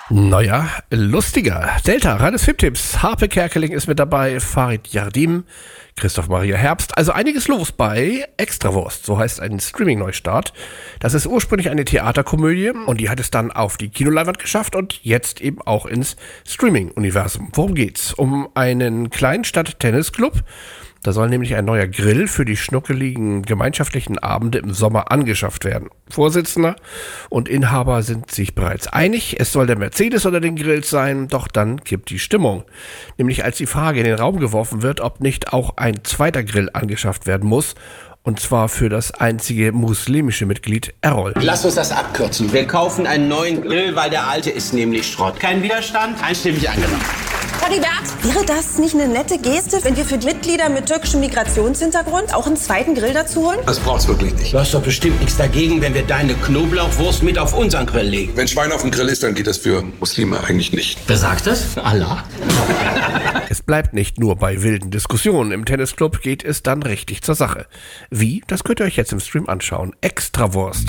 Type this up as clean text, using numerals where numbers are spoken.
Naja, lustiger. Delta, reines Filmtipps. Harpe Kerkeling ist mit dabei, Farid Yardim, Christoph Maria Herbst. Also einiges los bei Extrawurst, so heißt ein Streaming-Neustart. Das ist ursprünglich eine Theaterkomödie und die hat es dann auf die Kinoleinwand geschafft und jetzt eben auch ins Streaming-Universum. Worum geht's? Um einen Kleinstadt-Tennisclub. Da soll nämlich ein neuer Grill für die schnuckeligen gemeinschaftlichen Abende im Sommer angeschafft werden. Vorsitzender und Inhaber sind sich bereits einig, es soll der Mercedes unter den Grills sein, doch dann kippt die Stimmung. Nämlich als die Frage in den Raum geworfen wird, ob nicht auch ein zweiter Grill angeschafft werden muss, und zwar für das einzige muslimische Mitglied Errol. Lass uns das abkürzen. Wir kaufen einen neuen Grill, weil der alte ist nämlich Schrott. Kein Widerstand? Einstimmig angenommen. Heribert, wäre das nicht eine nette Geste, wenn wir für Mitglieder mit türkischem Migrationshintergrund auch einen zweiten Grill dazu holen? Das braucht's wirklich nicht. Du hast doch bestimmt nichts dagegen, wenn wir deine Knoblauchwurst mit auf unseren Grill legen. Wenn Schwein auf dem Grill ist, dann geht das für Muslime eigentlich nicht. Wer sagt das? Allah. Es bleibt nicht nur bei wilden Diskussionen. Im Tennisclub geht es dann richtig zur Sache. Wie? Das könnt ihr euch jetzt im Stream anschauen. Extrawurst.